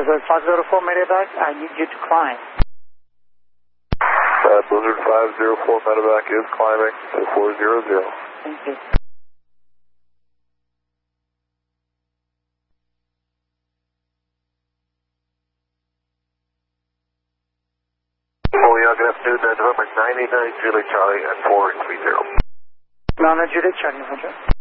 Blizzard 504 medevac, I need you to climb. Blizzard 504 medevac is climbing to 400. Thank you. Good afternoon, November 99 Julie Charlie at 430. November Julie Charlie, 100.